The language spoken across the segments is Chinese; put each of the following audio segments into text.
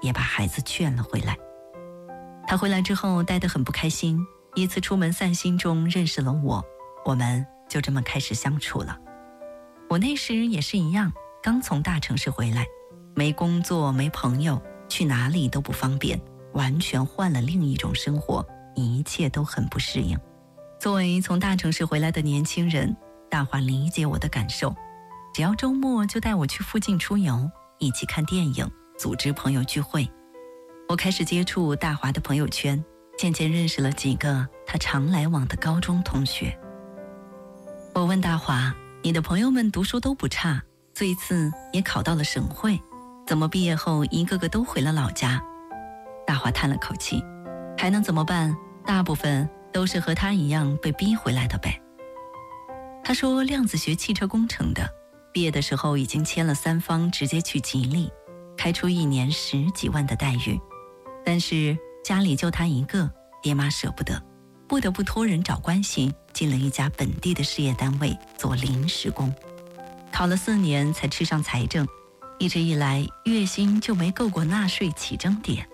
也把孩子劝了回来。他回来之后待得很不开心，一次出门散心中认识了我们就这么开始相处了。我那时也是一样，刚从大城市回来，没工作没朋友，去哪里都不方便，完全换了另一种生活，一切都很不适应。作为从大城市回来的年轻人，大华理解我的感受，只要周末就带我去附近出游，一起看电影，组织朋友聚会。我开始接触大华的朋友圈，渐渐认识了几个他常来往的高中同学。我问大华，你的朋友们读书都不差，这一次也考到了省会，怎么毕业后一个个都回了老家？大华叹了口气，还能怎么办？大部分都是和他一样被逼回来的呗。他说量子学汽车工程的，毕业的时候已经签了3方直接去吉利，开出1年10几万的待遇，但是家里就他一个，爹妈舍不得，不得不托人找关系进了一家本地的事业单位做临时工，考了4年才吃上财政，一直以来月薪就没够过纳税起征点。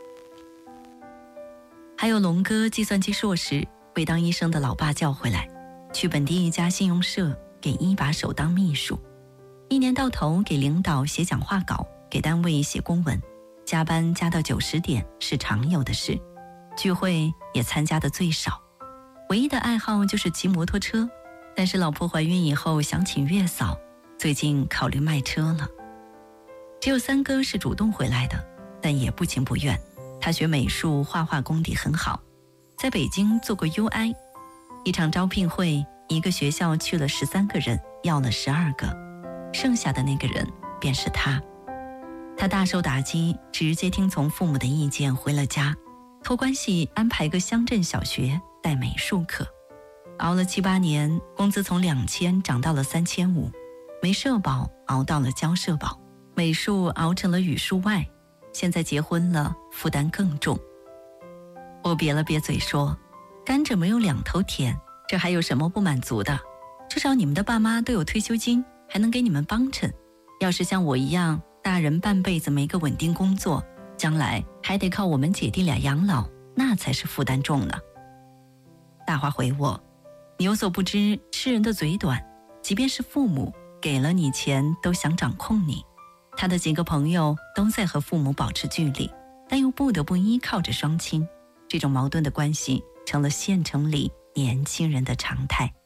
还有龙哥计算机硕士被当医生的老爸叫回来，去本地一家信用社给一把手当秘书，一年到头给领导写讲话稿，给单位写公文，加班加到9、10点是常有的事，聚会也参加的最少，唯一的爱好就是骑摩托车，但是老婆怀孕以后想请月嫂，最近考虑卖车了。只有3哥是主动回来的，但也不情不愿，他学美术，画画功底很好，在北京做过 UI， 一场招聘会，一个学校去了13个人，要了12个，剩下的那个人便是他。他大受打击，直接听从父母的意见回了家，托关系安排个乡镇小学带美术课，熬了7、8年，工资从2000涨到了3500，没社保熬到了交社保，美术熬成了语数外，现在结婚了，负担更重。我瘪了瘪嘴说，甘蔗没有2头甜，这还有什么不满足的？至少你们的爸妈都有退休金，还能给你们帮衬。要是像我一样，大人半辈子没个稳定工作，将来还得靠我们姐弟俩养老，那才是负担重呢。大华回我，你有所不知，吃人的嘴短，即便是父母给了你钱，都想掌控你。他的几个朋友都在和父母保持距离，但又不得不依靠着双亲，这种矛盾的关系成了县城里年轻人的常态。